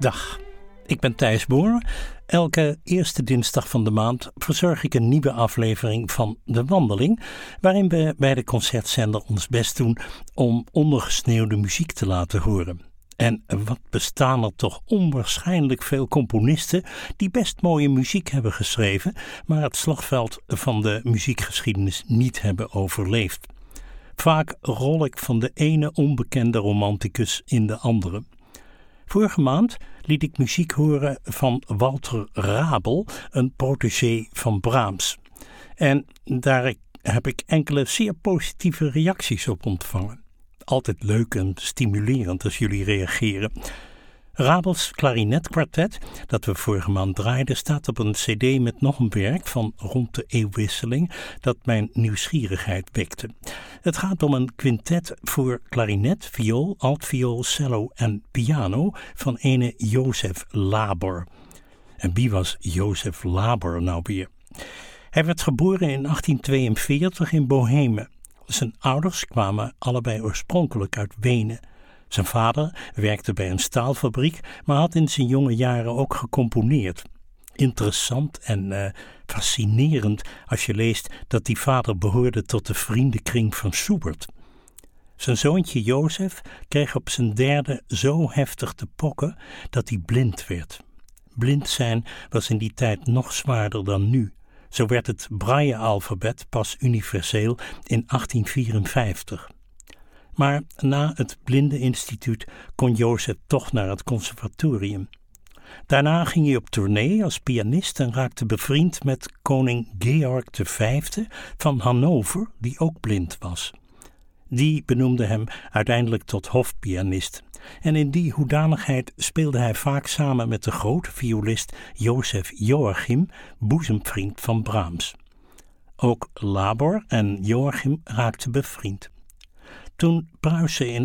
Dag, ik ben Thijs Boer. Elke eerste dinsdag van de maand verzorg ik een nieuwe aflevering van De Wandeling, waarin we bij de concertzender ons best doen om ondergesneeuwde muziek te laten horen. En wat bestaan er toch onwaarschijnlijk veel componisten die best mooie muziek hebben geschreven, maar het slagveld van de muziekgeschiedenis niet hebben overleefd. Vaak rol ik van de ene onbekende romanticus in de andere. Vorige maand liet ik muziek horen van Walter Rabel, een protégé van Brahms. En daar heb ik enkele zeer positieve reacties op ontvangen. Altijd leuk en stimulerend als jullie reageren. Rabels klarinetkwartet, dat we vorige maand draaiden, staat op een cd met nog een werk van rond de eeuwwisseling dat mijn nieuwsgierigheid wekte. Het gaat om een quintet voor klarinet, viool, altviool, cello en piano van ene Josef Labor. En wie was Josef Labor nou weer? Hij werd geboren in 1842 in Bohemen. Zijn ouders kwamen allebei oorspronkelijk uit Wenen. Zijn vader werkte bij een staalfabriek, maar had in zijn jonge jaren ook gecomponeerd. Interessant en fascinerend als je leest dat die vader behoorde tot de vriendenkring van Schubert. Zijn zoontje Jozef kreeg op zijn derde zo heftig te pokken dat hij blind werd. Blind zijn was in die tijd nog zwaarder dan nu. Zo werd het braille-alfabet pas universeel in 1854. Maar na het Blindeninstituut kon Jozef toch naar het conservatorium. Daarna ging hij op tournee als pianist en raakte bevriend met koning Georg V van Hannover, die ook blind was. Die benoemde hem uiteindelijk tot hofpianist. En in die hoedanigheid speelde hij vaak samen met de grote violist Josef Joachim, boezemvriend van Brahms. Ook Labor en Joachim raakten bevriend. Toen Pruisen in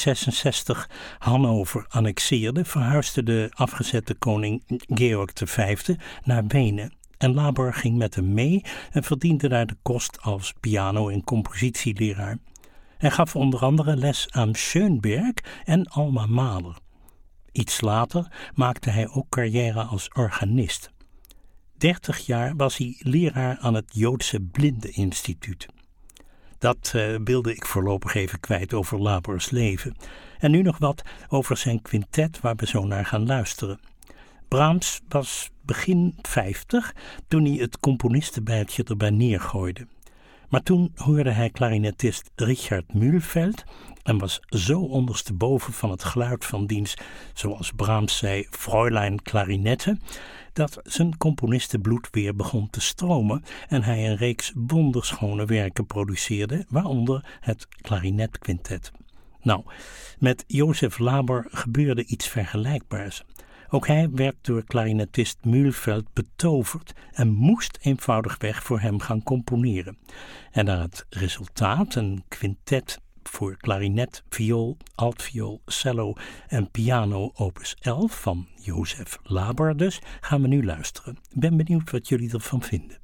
1866 Hannover annexeerde, verhuisde de afgezette koning Georg V naar Wenen. En Labor ging met hem mee en verdiende daar de kost als piano- en compositieleraar. Hij gaf onder andere les aan Schönberg en Alma Mahler. Iets later maakte hij ook carrière als organist. 30 jaar was hij leraar aan het Joodse Blindeninstituut. Dat wilde ik voorlopig even kwijt over Labors leven. En nu nog wat over zijn quintet waar we zo naar gaan luisteren. Brahms was begin 50 toen hij het componistenbijtje erbij neergooide. Maar toen hoorde hij klarinetist Richard Mühlfeld en was zo ondersteboven van het geluid van diens, zoals Brahms zei, Fräulein Klarinette, dat zijn componistenbloed weer begon te stromen en hij een reeks wonderschone werken produceerde, waaronder het klarinetquintet. Nou, met Josef Labor gebeurde iets vergelijkbaars. Ook hij werd door klarinetist Mühlfeld betoverd en moest eenvoudigweg voor hem gaan componeren. En naar het resultaat, een quintet voor klarinet, viool, altviool, cello en piano opus 11 van Josef Labor dus, gaan we nu luisteren. Ik ben benieuwd wat jullie ervan vinden.